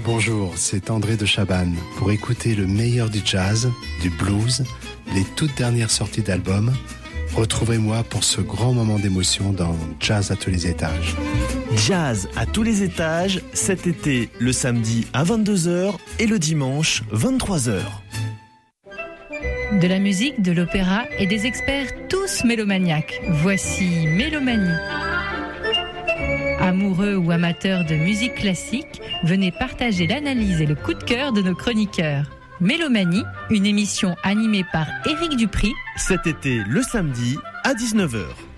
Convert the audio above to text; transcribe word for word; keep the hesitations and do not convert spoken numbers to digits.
Bonjour, c'est André de Chabannes. Pour écouter le meilleur du jazz, du blues, les toutes dernières sorties d'albums, retrouvez-moi pour ce grand moment d'émotion dans Jazz à tous les étages. Jazz à tous les étages, cet été, le samedi à vingt-deux heures et le dimanche vingt-trois heures. De la musique, de l'opéra et des experts tous mélomaniaques. Voici Mélomanie. Amoureux ou amateurs de musique classique, venez partager l'analyse et le coup de cœur de nos chroniqueurs. Mélomanie, une émission animée par Éric Dupri. Cet été, le samedi à dix-neuf heures.